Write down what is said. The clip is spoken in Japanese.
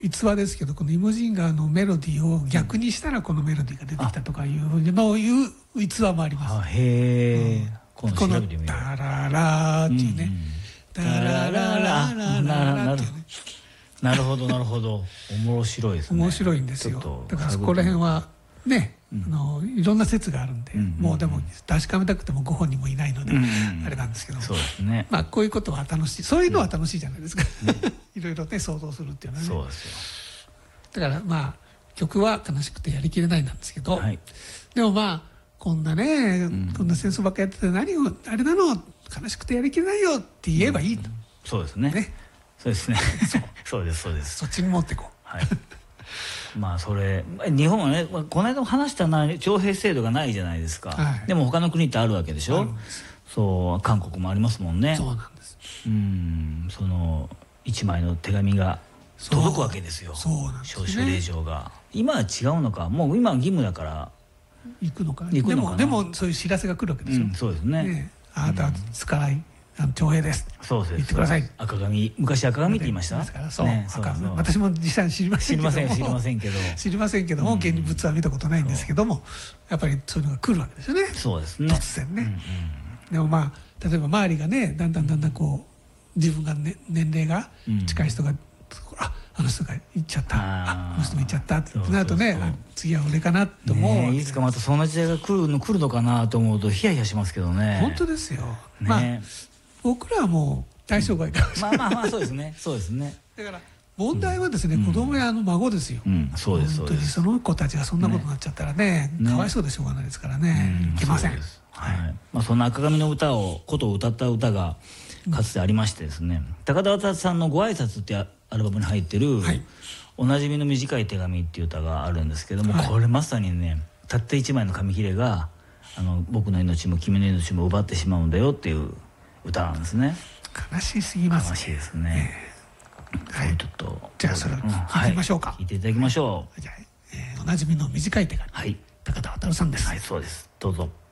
逸話ですけど、このイモジン川のメロディーを逆にしたらこのメロディーが出てきたとかいう逸話もあります。 へえ。 このタララーっていうね、タラララララっていうね。 なるほどなるほど。面白いですね。 面白いんですよ。だからそこら辺はね、いろんな説があるんで、もうでも確かめたくてもご本人もいないのであれなんですけど、 そうですね。 まあこういうことは楽しい、そういうのは楽しいじゃないですか。いろいろね想像するっていうのはね。 そうですよ。 だからまあ曲は悲しくてやりきれないなんですけど、でもまあこんなね、こんな戦争ばっかやってて何をあれなの悲しくてやりきれないよって言えばいいと。 そうですね。そうですね。そうですそうです。 そっちに持っていこう。 はい。まあそれ日本はね、この間も話したな、徴兵制度がないじゃないですか。でも他の国ってあるわけでしょ。そう、韓国もありますもんね。 そうなんです。 その一枚の手紙が届くわけですよ。招集令状が。今は違うのか、もう今は義務だから行くのか。でもそういう知らせが来るわけですよ。 そうですね。 あなたはつかない徴兵です。 そうです。 言ってください。 赤紙、昔赤紙って言いました。 そう。私も実際に知りませんけど。 知りませんけど。 知りませんけども、現物は見たことないんですけども、やっぱりそういうのが来るわけですよね。 そうですね。 突然ね。でもまあ例えば周りがね、だんだんこう自分が年齢が近い人が、あの人が行っちゃった、あの人も行っちゃったってなるとね、次は俺かなと思う。 いつかまたそんな時代が来るのかなと思うとヒヤヒヤしますけどね。 本当ですよ。まあ僕らはもう対象外かもしれない。 まあそうですね。そうですね。 だから問題はですね、子供や孫ですよ。 そうですそうです。 その子たちがそんなことになっちゃったらね、かわいそうでしょうがないですからね。いけません。 そんな赤紙のことを歌った歌がかつてありましてですね、高田渡さんの「ご挨拶っていうアルバムに入ってる「おなじみの短い手紙」っていう歌があるんですけども、これまさにね、たった一枚の紙切れが僕の命も君の命も奪ってしまうんだよっていう歌なんですね。 悲しすぎますね。 悲しいですね。ちょっとじゃあそれ聞いてみましょうか。 聞いていただきましょう。 じゃあおなじみの短い手紙、高田渡さんです。 はい、そうです。どうぞ。